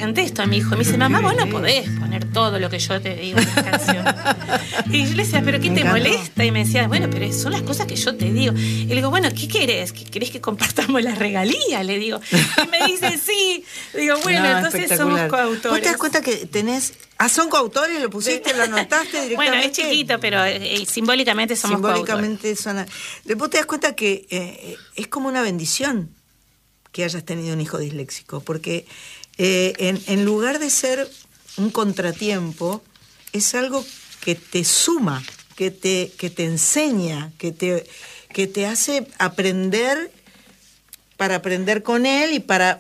presenté esto a mi hijo. Y me dice, mamá, vos no podés poner todo lo que yo te digo en la canción. Y yo le decía, ¿pero qué te molesta? Y me decía, bueno, pero son las cosas que yo te digo. Y le digo, bueno, ¿qué querés? ¿Querés que compartamos las regalías? Le digo. Y me dice, sí. Digo, bueno, entonces somos coautores. ¿Vos te das cuenta que tenés... ¿son coautores? ¿Lo pusiste, lo anotaste directamente? Bueno, es chiquito, pero simbólicamente somos simbólicamente coautores. Vos te das cuenta que es como una bendición que hayas tenido un hijo disléxico, porque en lugar de ser un contratiempo, es algo que te suma, que te enseña, que te hace aprender, para aprender con él y para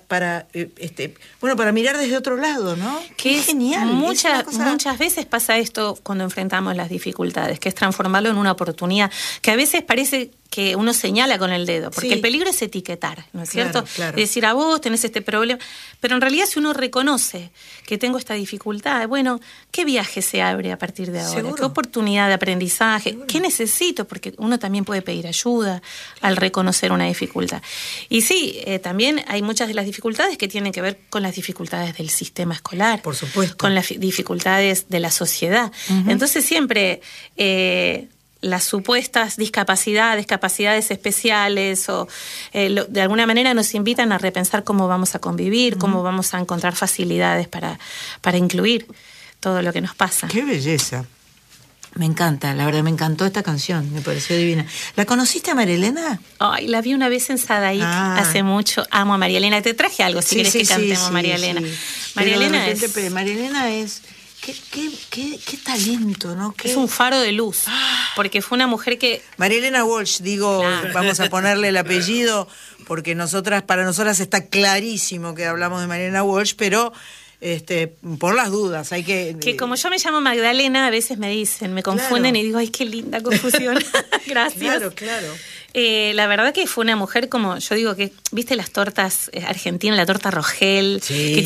mirar desde otro lado, ¿no? Que es genial. Muchas veces pasa esto cuando enfrentamos las dificultades, que es transformarlo en una oportunidad, que a veces parece que uno señala con el dedo, porque el peligro es etiquetar, ¿no es cierto? Claro. Decir, a vos tenés este problema, pero en realidad si uno reconoce que tengo esta dificultad, bueno, ¿qué viaje se abre a partir de ahora? ¿Seguro? ¿Qué oportunidad de aprendizaje? ¿Seguro? ¿Qué necesito? Porque uno también puede pedir ayuda al reconocer una dificultad. Y sí, también hay muchas de las dificultades que tienen que ver con las dificultades del sistema escolar. Por supuesto. Con las dificultades de la sociedad. Uh-huh. Entonces siempre... las supuestas discapacidades, capacidades especiales o de alguna manera nos invitan a repensar cómo vamos a convivir, cómo vamos a encontrar facilidades para incluir todo lo que nos pasa. ¡Qué belleza! Me encanta, la verdad, me encantó esta canción, me pareció divina. ¿La conociste a María Elena? Ay, la vi una vez en Sadaic hace mucho. Amo a María Elena. Te traje algo si querés que cantemos María Elena. María Elena es... Qué talento, ¿no? Es un faro de luz, porque fue una mujer que... María Elena Walsh, vamos a ponerle el apellido, porque para nosotras está clarísimo que hablamos de María Elena Walsh, pero por las dudas hay que como yo me llamo Magdalena, a veces me confunden y digo, ay, qué linda confusión. Gracias. Claro. La verdad que fue una mujer, como yo digo, que viste las tortas argentinas, la torta Rogel, sí. Que